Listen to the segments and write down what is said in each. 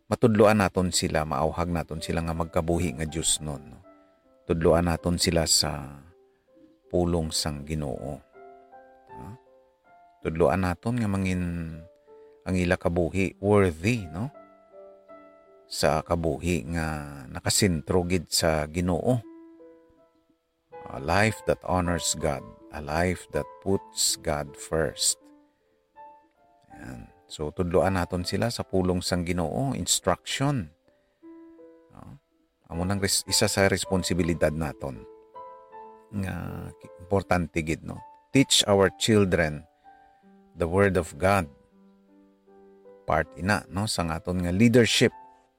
matudloan naton sila, maauhag naton sila nga magkabuhi nga Diyos nun. No? Tudloan naton sila sa pulong sang Ginoo. Tudloan naton nga mangin ang ila kabuhi worthy, no? Sa kabuhi nga nakasentro gid sa Ginoo. A life that honors God, a life that puts God first. Ayan. So tudloan naton sila sa pulong sang Ginoo, instruction. Amo nang isa sa responsibilidad naton nga importante gid, no? Teach our children the word of God. Part ina, no, sang aton nga leadership.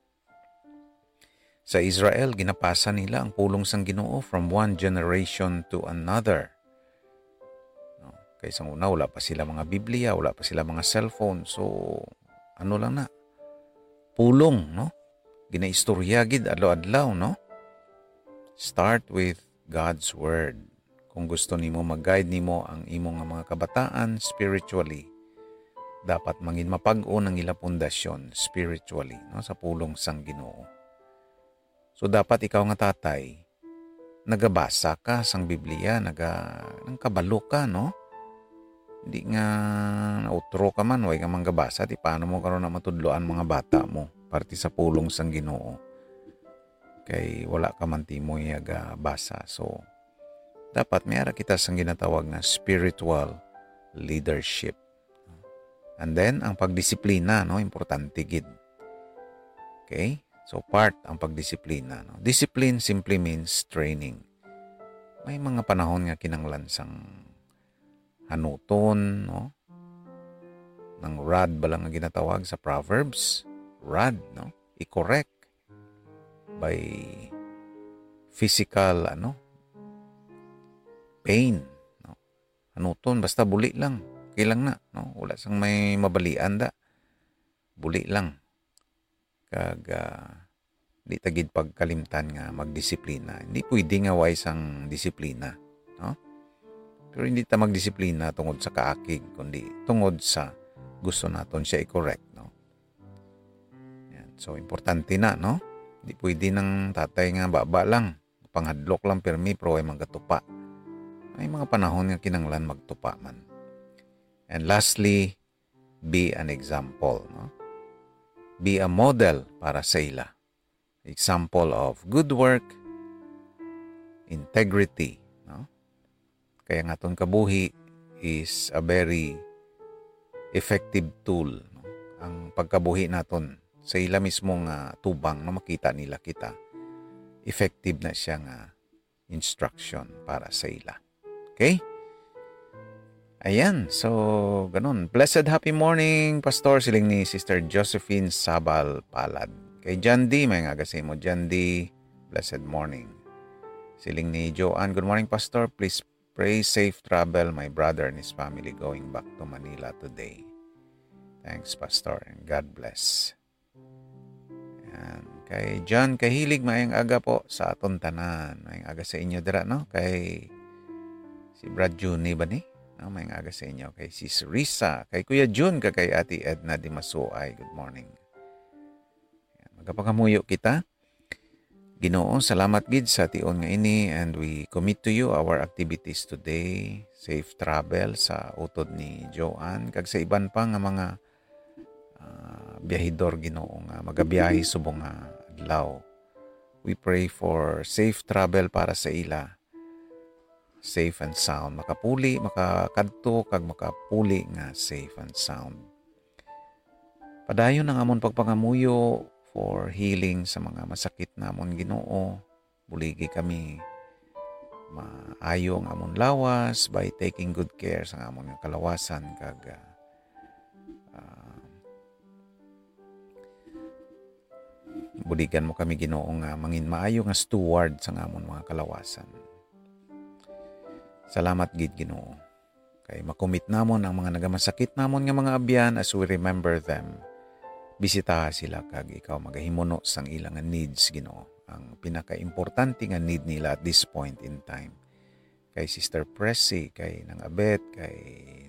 Sa Israel, ginapasa nila ang pulong sang Ginoo from one generation to another. No, kaysa una, wala pa sila mga Biblia, wala pa sila mga cellphone. So, ano lang na? Pulong, no? Ginaistorya gid adlaw-adlaw, no? Start with God's Word. Kung gusto nimo mag-guide nimo ang imong mga kabataan spiritually, dapat mangin mapag-o ng ila pundasyon spiritually, no, sa pulong sang Ginoo. So dapat ikaw nga tatay, nagabasa ka sang Biblia, nang kabalo ka, no? Hindi nga nautro ka man, way ka manggabasa, di paano mo karon na matudloan mga bata mo, parte sa pulong sang Ginoo. Kay wala ka man timoy basa. So dapat mayara kita sang ginatawag na spiritual leadership. And then ang pagdisiplina, no, importante gid. Okay? So part ang pagdisiplina, no. Discipline simply means training. May mga panahon nga kinanglan sang hanuton, no. Nang rod ba lang nga ginatawag sa Proverbs? Rod, no. I-correct by physical pain, no. Hanuton basta buli lang. Kailang na, no? Wala sang may mabalian da. Buli lang. Kag di tagid pagkalimtan nga magdisiplina. Hindi pwede nga wise ang disiplina, no? Pero hindi ta magdisiplina tungod sa kaakig, kundi tungod sa gusto naton siya i-correct, no? Yan. So importante na, no? Hindi pwede ng tatay nga baba lang, panghadlok lang permi pero ay magatupa. May mga panahon nga kinanglan magtupa man. And lastly, be an example, no? Be a model para sa ila. Example of good work, integrity, no? Kaya nga itong kabuhi is a very effective tool, no? Ang pagkabuhi naton sa ila mismong tubang, no, makita nila kita. Effective na siya nga instruction para sa ila. Okay? Ayan, so ganun. Blessed happy morning, Pastor. Siling ni Sister Josephine Sabal Palad. Kay John D, may nga kasi mo, John D, blessed morning. Siling ni Joanne, good morning, Pastor. Please pray safe travel, my brother and his family going back to Manila today. Thanks, Pastor, and God bless. Ayan. Kay John, kahilig maayong aga po sa aton tanan. Maayong aga sa inyo dira, no? Kay si Brad Juni ba ni? No, may aga sa inyo. Kay Sis Risa, kay Kuya Jun, kay Ate Edna Di Masuay. Good morning. Magpakamuyo kita. Ginoo, salamat gid sa tion nga ini, and we commit to you our activities today. Safe travel sa utod ni Joanne, kag sa iban pa nga mga biyahidor, Ginoo, nga magabiyahe subong adlaw. We pray for safe travel para sa ila. Safe and sound, makapuli, makakadto, kag makapuli nga safe and sound. Padayon ang amon pagpangamuyo for healing sa mga masakit namon, Ginoo. Buligi kami maayo ang amon lawas by taking good care sa amon nga kalawasan, kag buligan mo kami, Ginoo, nga mangin maayo nga steward sa amon mga kalawasan. Salamat gid, Ginoo. Kay makumit namon ang mga nagamasakit namon nga mga abyan as we remember them. Bisitaha sila kag ikaw magahimuno sang ilang needs, Ginoo. Ang pinaka-importante nga need nila at this point in time. Kay Sister Pressy, kay Nang Abet, kay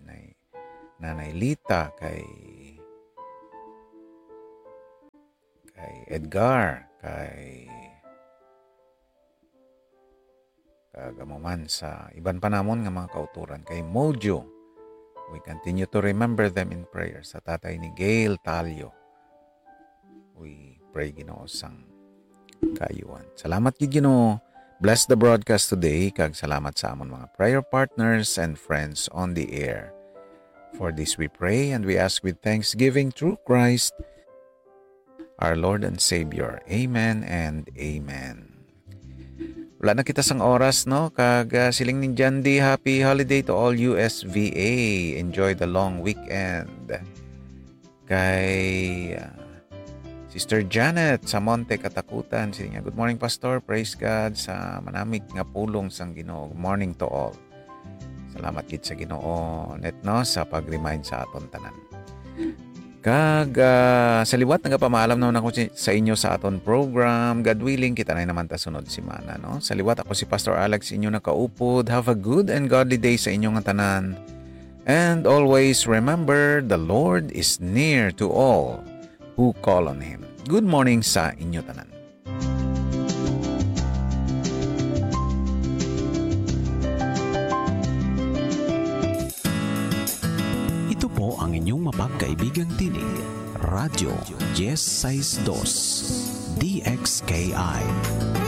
Nanay Lita, kay kay Edgar, kay kagamuman sa iban pa namon nga mga kauturan, kay Mojo. We continue to remember them in prayer. Sa tatay ni Gail Talio, we pray, Ginoo, sang kayuan. Salamat gid, Ginoo. Bless the broadcast today, kag salamat sa amon mga prayer partners and friends on the air. For this we pray and we ask with thanksgiving through Christ, our Lord and Savior. Amen and amen. Wala na kita sang oras, no? Kag siling ni Jandy, happy holiday to all USVA. Enjoy the long weekend. Kay Sister Janet sa Monte Katakutan, siling niya, good morning, Pastor. Praise God sa manamig nga pulong sang Ginoo. Good morning to all. Salamat gid sa Ginoo net, no, sa pag-remind sa aton tanan. Kag sa liwat nagapamaalam naman ako sa inyo sa aton program. God willing, kita na naman ta sunod simana, no? Sa liwat ako si Pastor Alex, inyo nakaupod. Have a good and godly day sa inyong tanan. And always remember, the Lord is near to all who call on Him. Good morning sa inyo tanan. Po ang inyong mapagkaibigang tinig, Radyo Yes 62 DXKI.